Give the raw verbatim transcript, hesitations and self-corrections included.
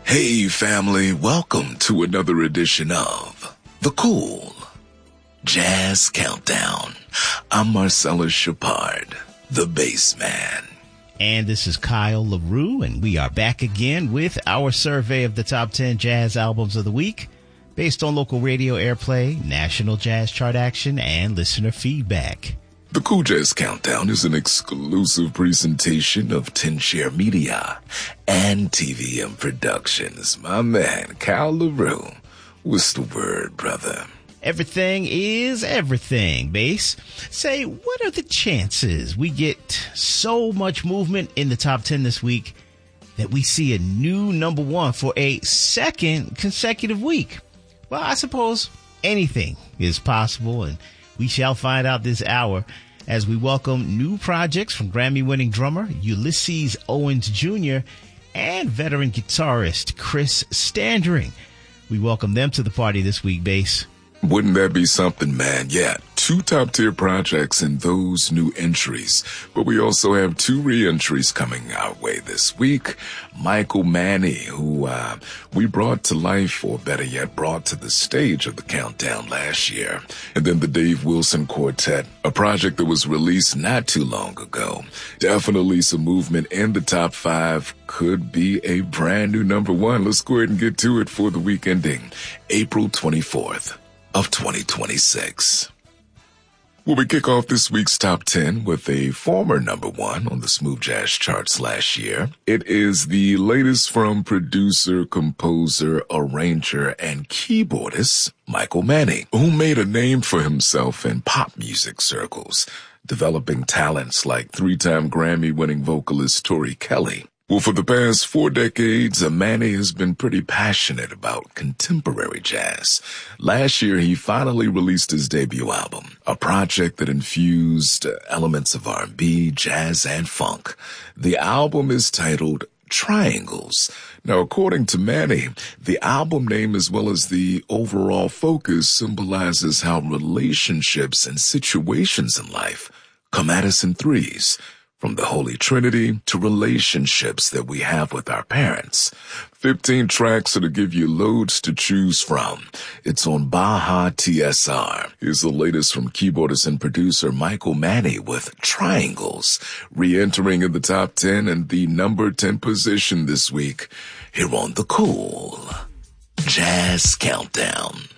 Hey family, welcome to another edition of The Cool Jazz Countdown. I'm Marcellus Shepard, the bass man. And this is Kyle LaRue, and we are back again with our survey of the top ten jazz albums of the week based on local radio airplay, national jazz chart action, and listener feedback. The Cool Jazz Countdown is an exclusive presentation of ten share Media and T V M Productions. My man, Kyle LaRue. What's the word, brother? Everything is everything, bass. Say, what are the chances we get so much movement in the top ten this week that we see a new number one for a second consecutive week? Well, I suppose anything is possible, and we shall find out this hour as we welcome new projects from Grammy-winning drummer Ulysses Owens Junior and veteran guitarist Chris Standring. We welcome them to the party this week, bass. Wouldn't that be something, man? Yeah, two top-tier projects in those new entries. But we also have two re-entries coming our way this week. Michael Manny, who uh, we brought to life, or better yet, brought to the stage of the countdown last year. And then the Dave Wilson Quartet, a project that was released not too long ago. Definitely some movement in the top five. Could be a brand new number one. Let's go ahead and get to it for the week ending April twenty-fourth. Of twenty twenty-six. Well, we kick off this week's top ten with a former number one on the smooth jazz charts last year. It is the latest from producer, composer, arranger, and keyboardist Michael Manny, who made a name for himself in pop music circles, developing talents like three-time Grammy-winning vocalist Tori Kelly. Well, for the past four decades, Manny has been pretty passionate about contemporary jazz. Last year, he finally released his debut album, a project that infused elements of R and B, jazz, and funk. The album is titled Triangles. Now, according to Manny, the album name as well as the overall focus symbolizes how relationships and situations in life come at us in threes. From the Holy Trinity to relationships that we have with our parents. fifteen tracks that'll give you loads to choose from. It's on Baja T S R. Here's the latest from keyboardist and producer Michael Manny with Triangles, re-entering in the top ten and the number ten position this week here on the Cool Jazz Countdown.